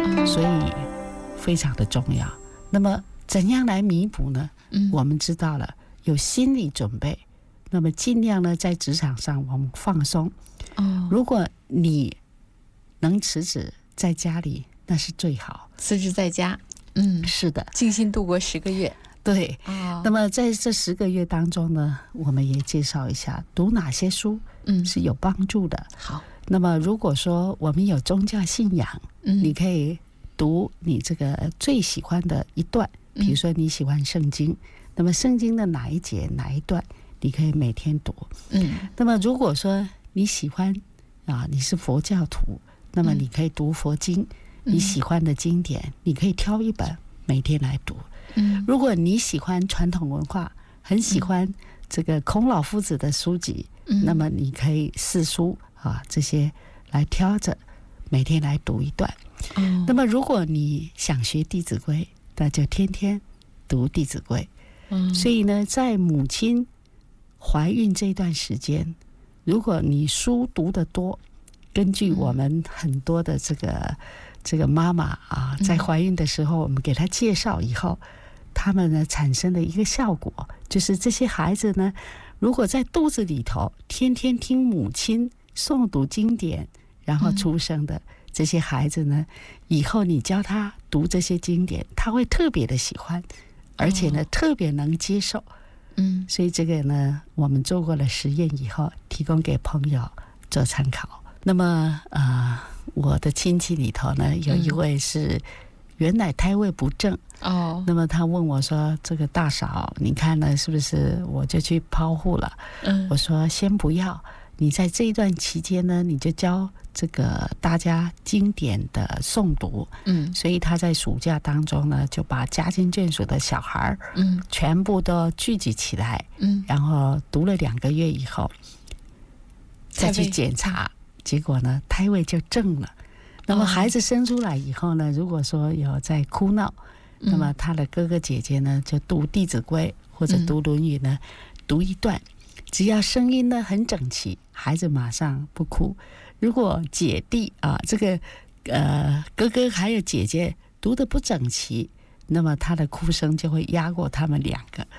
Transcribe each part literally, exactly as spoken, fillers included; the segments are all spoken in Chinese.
所以非常的重要。那么怎样来弥补呢？嗯，我们知道了，有心理准备，那么尽量呢在职场上我们放松。哦，如果你能辞职在家里，那是最好。 辞职在家，嗯， 是的， 静心度过十个月。 对，哦，那么在这十个月当中呢，我们也介绍一下读哪些书嗯是有帮助的。嗯，好，那么如果说我们有宗教信仰，嗯，你可以读你这个最喜欢的一段，比如说你喜欢圣经，嗯，那么圣经的哪一节哪一段你可以每天读。嗯，那么如果说你喜欢啊，你是佛教徒，那么你可以读佛经，嗯，你喜欢的经典你可以挑一本每天来读。嗯，如果你喜欢传统文化，很喜欢这个孔老夫子的书籍，嗯，那么你可以四书啊这些来挑着每天来读一段。哦，那么如果你想学《弟子规》，那就天天读《弟子规》。嗯，所以呢，在母亲怀孕这段时间，如果你书读得多，根据我们很多的这个这个妈妈啊，在怀孕的时候，我们给她介绍以后，他们呢产生的一个效果，就是这些孩子呢，如果在肚子里头天天听母亲诵读经典，然后出生的，嗯，这些孩子呢，以后你教他读这些经典，他会特别的喜欢，而且呢，哦，特别能接受。嗯，所以这个呢，我们做过了实验以后，提供给朋友做参考。那么呃，我的亲戚里头呢，有一位是原来胎位不正哦，嗯，那么他问我说：“这个大嫂，你看呢，是不是我就去剖腹了？”嗯，我说：“先不要，你在这一段期间呢，你就教这个大家经典的诵读。”嗯，所以他在暑假当中呢，就把家境眷属的小孩嗯，全部都聚集起来，嗯，然后读了两个月以后，再去检查。结果呢，胎位就正了。那么孩子生出来以后呢，如果说有在哭闹，那么他的哥哥姐姐呢，就读《弟子规》或者读《论语》呢，读一段，只要声音呢很整齐，孩子马上不哭。如果姐弟啊，这个呃哥哥还有姐姐读得不整齐，那么他的哭声就会压过他们两个。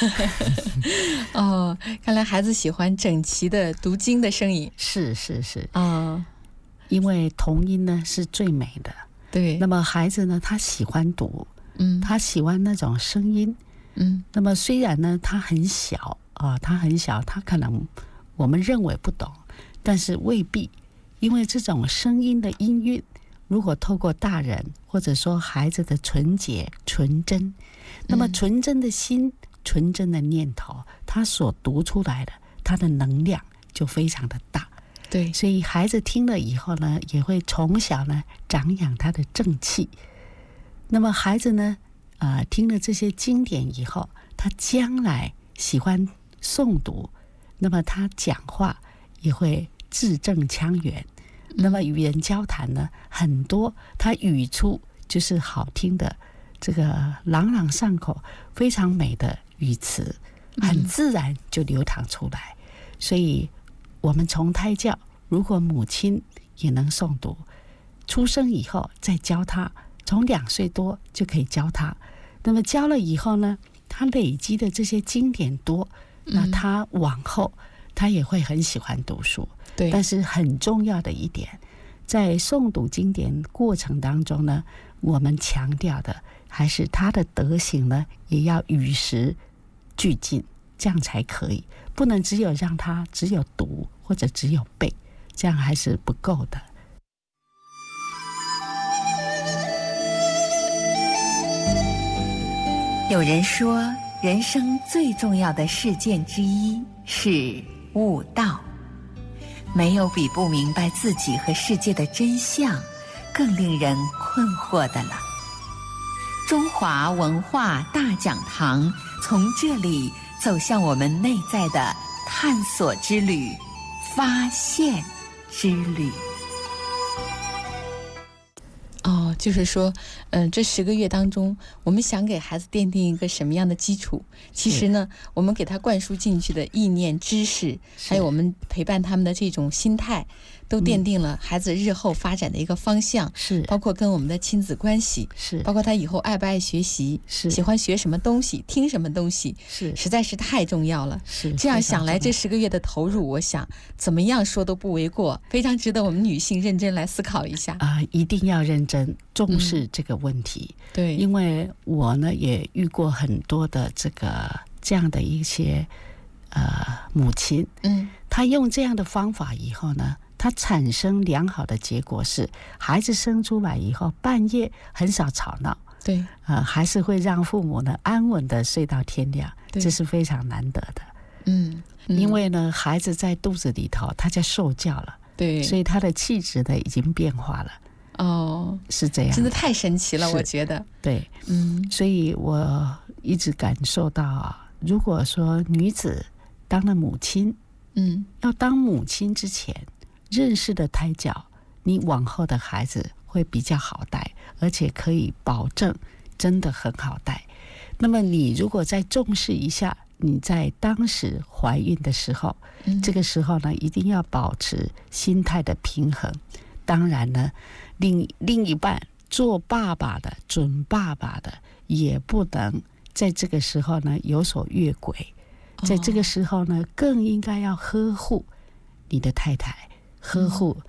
哦，看来孩子喜欢整齐的读经的声音。 是是是啊，因为童音呢是最美的。对，那么孩子呢，他喜欢读，嗯，他喜欢那种声音，嗯，那么虽然呢他很小啊，他很小，他可能我们认为不懂，但是未必，因为这种声音的音韵，如果透过大人或者说孩子的纯洁纯真，那么纯真的心，纯真的念头，他所读出来的，他的能量就非常的大。对，所以孩子听了以后呢，也会从小呢长养他的正气。那么孩子呢，呃，听了这些经典以后，他将来喜欢诵读，那么他讲话也会字正腔圆。那么与人交谈呢，很多他语出就是好听的，这个朗朗上口，非常美的语词，很自然就流淌出来。所以我们从胎教，如果母亲也能诵读，出生以后再教他，从两岁多就可以教他。那么教了以后呢，他累积的这些经典多，那他往后他也会很喜欢读书。对，但是很重要的一点，在诵读经典过程当中呢，我们强调的还是他的德行呢，也要与时俱进，这样才可以。不能只有让他只有读或者只有背，这样还是不够的。 有人说，人生最重要的事件之一是悟道。没有比不明白自己和世界的真相更令人困惑的了。中华文化大讲堂从这里走向我们内在的探索之旅、发现之旅。 哦，就是说，嗯、呃，这十个月当中，我们想给孩子奠定一个什么样的基础？其实呢，我们给他灌输进去的意念、知识，还有我们陪伴他们的这种心态， 都奠定了孩子日后发展的一个方向， 是、嗯、 包括跟我们的亲子关系， 是包括他以后爱不爱学习， 是喜欢学什么东西，听什么东西， 是实在是太重要了。 是这样想来，这十个月的投入，我想怎么样说都不为过，非常值得我们女性认真来思考一下啊、呃！一定要认真重视这个问题。 嗯、对， 因为我呢也遇过很多的这个这样的一些呃母亲， 嗯， 她用这样的方法以后呢，她产生良好的结果是，孩子生出来以后半夜很少吵闹， 对， 呃，还是会让父母呢安稳的睡到天亮，这是非常难得的。 嗯，嗯因为呢，孩子在肚子里头，他在受教了， 对， 所以他的气质呢已经变化了。 哦， 是这样， 真的太神奇了，我觉得。 对， 嗯， 所以我一直感受到，如果说女子当了母亲， 嗯， 要当母亲之前认识的胎教，你往后的孩子会比较好带，而且可以保证真的很好带。那么你如果再重视一下你在当时怀孕的时候、嗯、这个时候呢一定要保持心态的平衡。当然呢另另一半做爸爸的准爸爸的也不能在这个时候呢有所越轨，在这个时候呢更应该要呵护你的太太，呵护